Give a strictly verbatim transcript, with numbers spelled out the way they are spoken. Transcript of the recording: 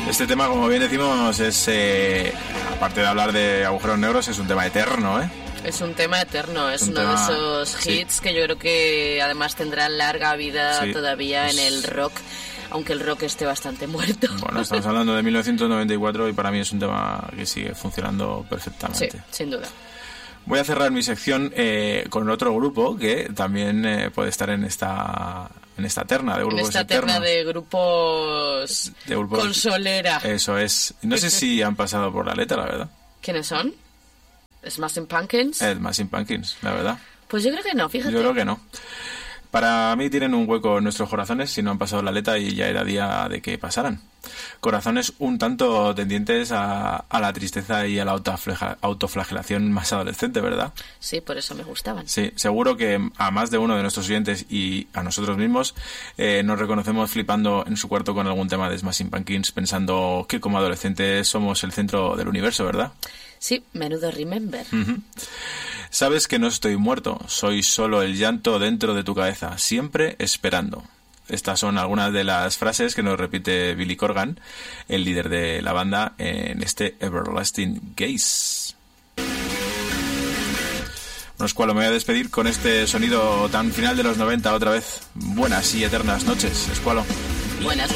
Este tema, como bien decimos, es eh, aparte de hablar de agujeros negros, es un tema eterno, ¿eh? Es un tema eterno, es, es uno tema, de esos hits sí. que yo creo que además tendrá larga vida sí, todavía es... en el rock, aunque el rock esté bastante muerto. Bueno, estamos hablando de mil novecientos noventa y cuatro y para mí es un tema que sigue funcionando perfectamente. Sí, sin duda. Voy a cerrar mi sección eh, con otro grupo que también eh, puede estar en esta en esta terna de grupos En esta eternos. terna de grupos, de grupos consolera. Eso es. No sé si han pasado por la letra, la verdad. ¿Quiénes son? ¿Smashing Pumpkins? Eh, Smashing Pumpkins, la verdad. Pues yo creo que no, fíjate. Yo creo que no. Para mí tienen un hueco en nuestros corazones si no han pasado la letra y ya era día de que pasaran. Corazones un tanto tendientes a, a la tristeza y a la autoflagelación más adolescente, ¿verdad? Sí, por eso me gustaban. Sí, seguro que a más de uno de nuestros oyentes y a nosotros mismos eh, nos reconocemos flipando en su cuarto con algún tema de Smashing Pumpkins, pensando que como adolescentes somos el centro del universo, ¿verdad? Sí, menudo remember. Uh-huh. Sabes que no estoy muerto, soy solo el llanto dentro de tu cabeza, siempre esperando. Estas son algunas de las frases que nos repite Billy Corgan, el líder de la banda, en este Everlasting Gaze. Bueno, Escualo, me voy a despedir con este sonido tan final de los noventa otra vez. Buenas y eternas noches, Escualo. Buenas